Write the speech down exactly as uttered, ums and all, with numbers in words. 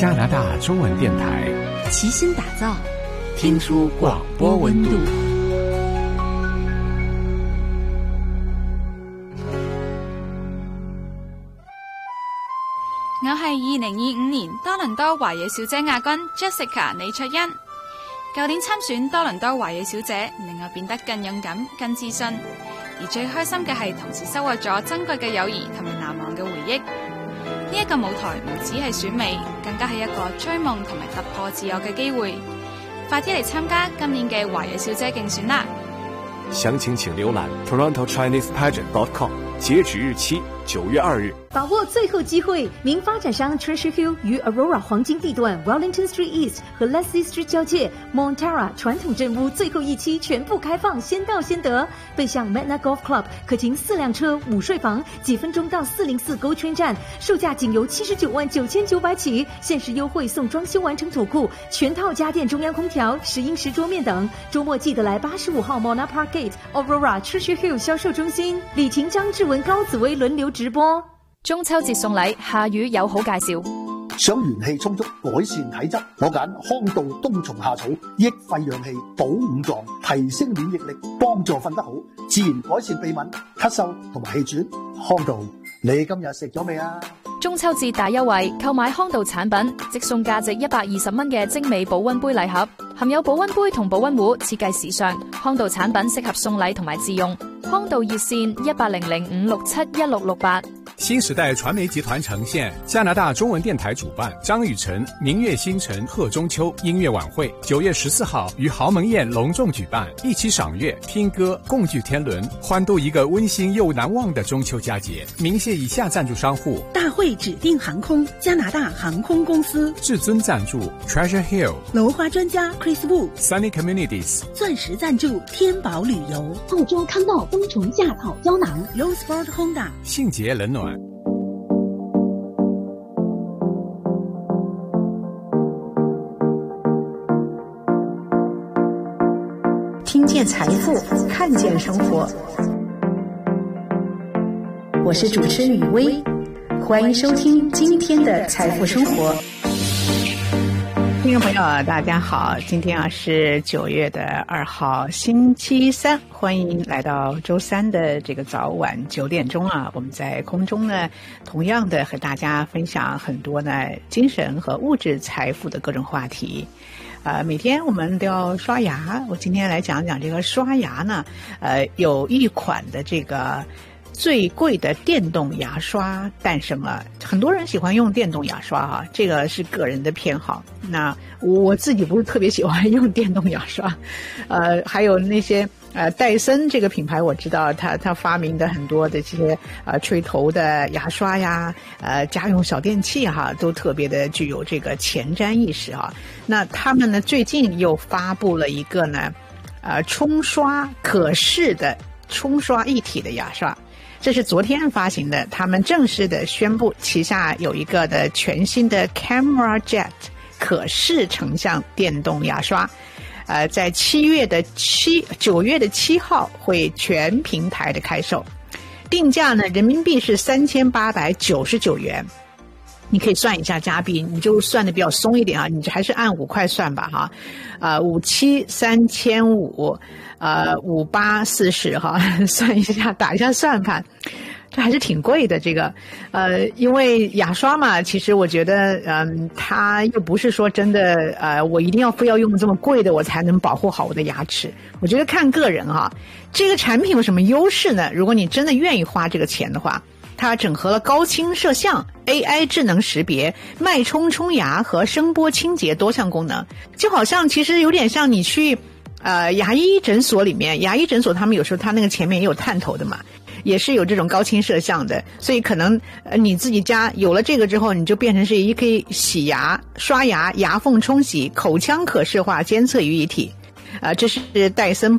加拿大中文电台， 齐心打造听出广播温度。 我係二零二五年多倫多華裔小姐亞軍 Jessica 李卓欣。舊年參選多倫多華裔小姐，令我變得更勇敢、更自信。而最開心嘅係，同時收穫咗珍貴嘅友誼同埋難忘嘅回憶。呢一個舞台唔只係選美，更加係一個追夢同埋突破自我嘅機會。快啲嚟參加今年嘅華裔小姐競選啦！ 詳情請瀏覽 toronto chinese pageant dot com， 截止日期九月二日。 把握最後機會，名發展商 Treasure Hill 於 Aurora 黃金地段 Wellington Street East 和 Leslie Street 交界 Montara 傳統鎮屋最後一期全部開放，先到先得。背向 Magna Golf Club 可停四輛車，午睡房，幾分鐘到四零四 GO Train 站，售價僅由七十九萬九千九百起，限時優惠送裝修完成土庫、全套家電、中央空調、石英石桌面等。周末記得來八十五號 Mona Park Gate Aurora Treasure Hill 銷售中心。李婷、張志文、高紫薇輪流直播。 中秋節送禮，夏雨有好介紹。 想元氣充足，改善體質，我揀康道冬蟲夏草，益肺養氣，補五臟，提升免疫力，幫助瞓得好，自然改善鼻敏、咳嗽同埋氣喘。康道，你今日食咗未啊？ 中秋節大優惠，購買康道產品即送價值一百二十蚊嘅精美保溫杯禮盒，含有保溫杯同保溫壺，設計時尚。康道產品適合送禮同埋自用。康道熱線一八零零五六七一六六八。 新時代傳媒集團呈現加拿大中文電台主辦張雨晨明月星辰賀中秋音樂晚會，九月十四號於豪門宴隆重舉辦，一起賞月、聽歌、共聚天倫，歡度一個溫馨又難忘的中秋佳節。鳴謝以下贊助商戶： 大會指定航空、加拿大航空公司； 至尊贊助 Treasure Hill； 樓花專家 Chris Wu；Sunny Communities； 鑽石贊助天寶旅遊； 澳洲康道冬蟲夏草膠囊 ；Rosport Honda； 信捷冷暖。 听见财富，看见生活。我是主持雨薇，欢迎收听今天的财富生活。 听众朋友大家好，今天啊是九月的二号星期三，欢迎来到周三的这个早晚九点钟啊，我们在空中呢同样的和大家分享很多呢精神和物质财富的各种话题。呃，每天我们都要刷牙，我今天来讲讲这个刷牙呢，呃，有一款的这个最贵的电动牙刷诞生了，很多人喜欢用电动牙刷哈，这个是个人的偏好。那我自己不是特别喜欢用电动牙刷，呃，还有那些呃戴森这个品牌，我知道它它发明的很多的这些呃吹头的牙刷呀，呃家用小电器哈，都特别的具有这个前瞻意识哈。那他们呢最近又发布了一个呢，呃冲刷可视的冲刷一体的牙刷。这是昨天发行的，他们正式的宣布旗下有一个的全新的 Camera Jet 可视成像电动牙刷，呃，在七月的七九月的七号会全平台的开售，定价呢人民币是三千八百九十九元。你可以算一下加币，你就算的比较松一点啊，你还是按五块算吧哈，呃，五七三千五，呃，五八四十哈，算一下，打一下算盘，这还是挺贵的这个，呃，因为牙刷嘛，其实我觉得，嗯，它又不是说真的，呃，我一定要非要用这么贵的，我才能保护好我的牙齿。我觉得看个人哈，这个产品有什么优势呢？如果你真的愿意花这个钱的话。它整合了高清摄像、A I 智能识别、脉冲冲牙和声波清洁多项功能，就好像其实有点像你去呃牙医诊所里面，牙医诊所他们有时候他那个前面也有探头的嘛，也是有这种高清摄像的，所以可能呃你自己家有了这个之后，你就变成是一可以洗牙、刷牙、牙缝冲洗、口腔可视化监测于一体。呃，这是戴森